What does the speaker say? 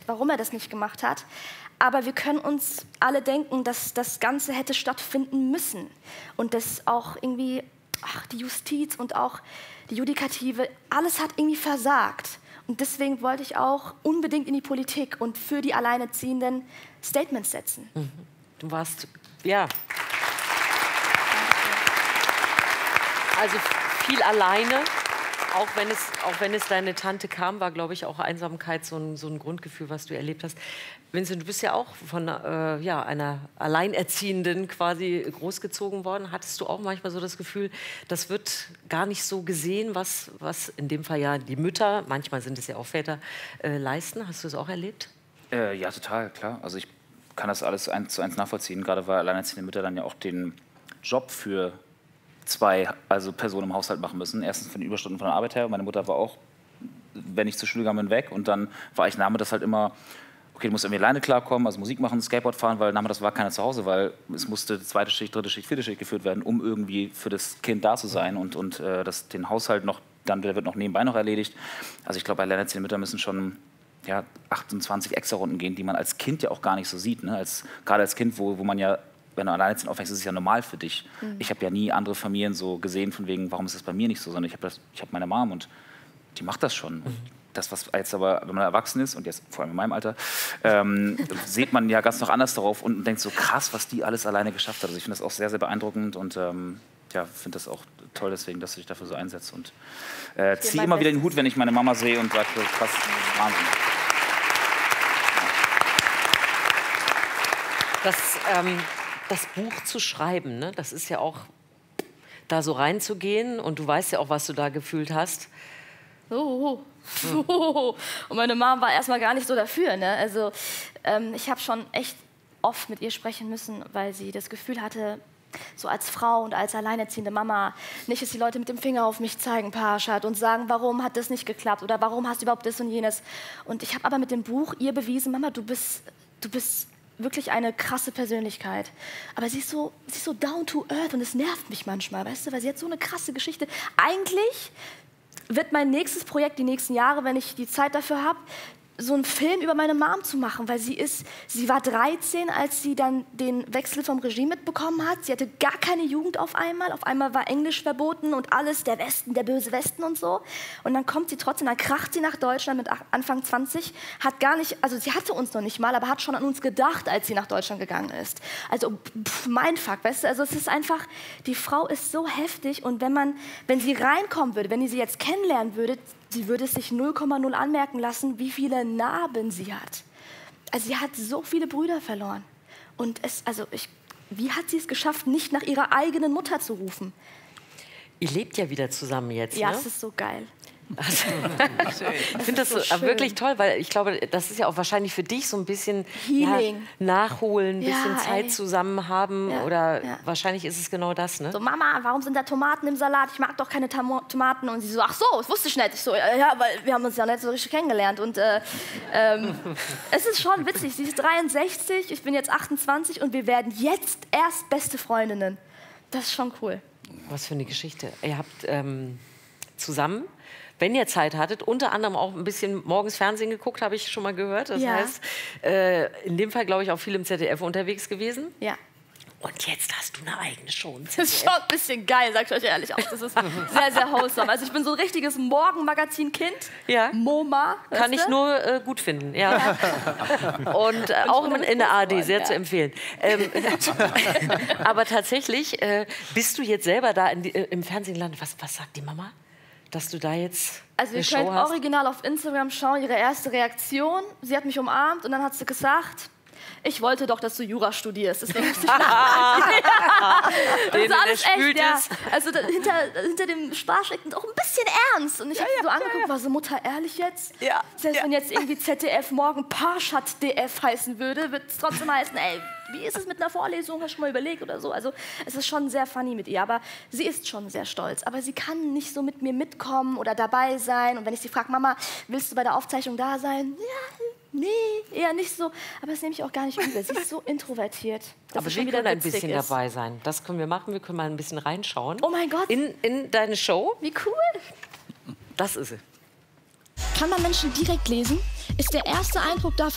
warum er das nicht gemacht hat. Aber wir können uns alle denken, dass das Ganze hätte stattfinden müssen. Und dass auch irgendwie die Justiz und auch die Judikative, alles hat irgendwie versagt. Und deswegen wollte ich auch unbedingt in die Politik und für die Alleinerziehenden Statements setzen. Du warst, ja... Also viel alleine, auch wenn es deine Tante kam, war, glaube ich, auch Einsamkeit so ein Grundgefühl, was du erlebt hast. Vincent, du bist ja auch von einer Alleinerziehenden quasi großgezogen worden. Hattest du auch manchmal so das Gefühl, das wird gar nicht so gesehen, was in dem Fall ja die Mütter, manchmal sind es ja auch Väter, leisten? Hast du das auch erlebt? Ja, total, klar. Also ich kann das alles 1:1 nachvollziehen, gerade weil alleinerziehende Mütter dann ja auch den Job für zwei Personen im Haushalt machen müssen. Erstens von den Überstunden von der Arbeit her. Meine Mutter war auch, wenn ich zur Schule gegangen bin, weg. Und dann war ich nachmittags halt immer, okay, du musst irgendwie alleine klarkommen, also Musik machen, Skateboard fahren, weil nachmittags war keiner zu Hause, weil es musste zweite Schicht, dritte Schicht, vierte Schicht geführt werden, um irgendwie für das Kind da zu sein und den Haushalt noch, der wird noch nebenbei noch erledigt. Also ich glaube, alleinerziehende Mütter müssen schon 28 Extra-Runden gehen, die man als Kind ja auch gar nicht so sieht. Ne? Gerade als Kind, wo man ja, wenn du alleinerziehend aufwächst, ist es ja normal für dich. Ich habe ja nie andere Familien so gesehen, von wegen, warum ist das bei mir nicht so, sondern ich hab meine Mom und die macht das schon. Das, was jetzt aber, wenn man erwachsen ist, und jetzt vor allem in meinem Alter, sieht man ja ganz noch anders darauf und denkt so, krass, was die alles alleine geschafft hat. Also ich finde das auch sehr, sehr beeindruckend und finde das auch toll deswegen, dass du dich dafür so einsetzt. Und ziehe immer wieder den Hut, wenn ich meine Mama sehe und sage, krass, Wahnsinn. Das Buch zu schreiben, ne? Das ist ja auch, da so reinzugehen und du weißt ja auch, was du da gefühlt hast. Und meine Mom war erstmal gar nicht so dafür. Ne? Also ich habe schon echt oft mit ihr sprechen müssen, weil sie das Gefühl hatte, so als Frau und als alleinerziehende Mama, nicht, dass die Leute mit dem Finger auf mich zeigen, Parshad, und sagen, warum hat das nicht geklappt oder warum hast du überhaupt das und jenes. Und ich habe aber mit dem Buch ihr bewiesen, Mama, du bist wirklich eine krasse Persönlichkeit. Aber sie ist so down to earth und es nervt mich manchmal, weißt du, weil sie hat so eine krasse Geschichte. Eigentlich wird mein nächstes Projekt die nächsten Jahre, wenn ich die Zeit dafür habe, so einen Film über meine Mom zu machen, weil sie war 13, als sie dann den Wechsel vom Regime mitbekommen hat. Sie hatte gar keine Jugend auf einmal war Englisch verboten und alles, der Westen, der böse Westen und so. Und dann kommt sie trotzdem, dann kracht sie nach Deutschland mit Anfang 20, sie hatte uns noch nicht mal, aber hat schon an uns gedacht, als sie nach Deutschland gegangen ist. Also Mindfuck, weißt du, also es ist einfach, die Frau ist so heftig und wenn sie reinkommen würde, wenn ihr sie jetzt kennenlernen würdet, sie würde es sich 0,0 anmerken lassen, wie viele Narben sie hat. Also sie hat so viele Brüder verloren. Und wie hat sie es geschafft, nicht nach ihrer eigenen Mutter zu rufen? Ihr lebt ja wieder zusammen jetzt, ja, ne? Es ist so geil. Also, ich finde das so wirklich toll, weil ich glaube, das ist ja auch wahrscheinlich für dich so ein bisschen nachholen, ein bisschen Zeit zusammen haben oder wahrscheinlich ist es genau das, ne? So, Mama, warum sind da Tomaten im Salat? Ich mag doch keine Tomaten. Und sie so, ach so, das wusste ich nicht. Ich so, ja, weil wir haben uns ja nicht so richtig kennengelernt. Und es ist schon witzig, sie ist 63, ich bin jetzt 28 und wir werden jetzt erst beste Freundinnen. Das ist schon cool. Was für eine Geschichte. Ihr habt zusammen, wenn ihr Zeit hattet, unter anderem auch ein bisschen morgens Fernsehen geguckt, habe ich schon mal gehört. Das heißt, in dem Fall, glaube ich, auch viel im ZDF unterwegs gewesen. Ja. Und jetzt hast du eine eigene Show im ZDF. Das ist schon ein bisschen geil, sag ich euch ehrlich. Auch. Das ist sehr, sehr wholesome. Also ich bin so ein richtiges Morgenmagazin-Kind. Ja. MoMA. Kann ich nur gut finden. Ja. Und auch in der ARD, sehr zu empfehlen. Aber tatsächlich, bist du jetzt selber da im Fernsehen gelandet? Was sagt die Mama? Dass du da jetzt Also ihr könnt original auf Instagram schauen, ihre erste Reaktion. Sie hat mich umarmt und dann hat sie gesagt, ich wollte doch, dass du Jura studierst. Deswegen musste ich das ist alles echt, ja. Also hinter dem Spaß steckt auch ein bisschen ernst. Und ich habe so angeguckt, war so, Mutter, ehrlich jetzt? Ja. Selbst wenn jetzt irgendwie ZDF morgen Parshad DF heißen würde, wird es trotzdem heißen, ey, wie ist es mit einer Vorlesung? Hast du schon mal überlegt oder so? Also es ist schon sehr funny mit ihr, aber sie ist schon sehr stolz. Aber sie kann nicht so mit mir mitkommen oder dabei sein. Und wenn ich sie frage, Mama, willst du bei der Aufzeichnung da sein? Ja, nee, eher nicht so. Aber das nehme ich auch gar nicht übel. Sie ist so introvertiert. Aber wir können ein bisschen dabei sein. Das können wir machen. Wir können mal ein bisschen reinschauen. Oh mein Gott. In deine Show. Wie cool. Das ist sie. Kann man Menschen direkt lesen? Ist der erste Eindruck davon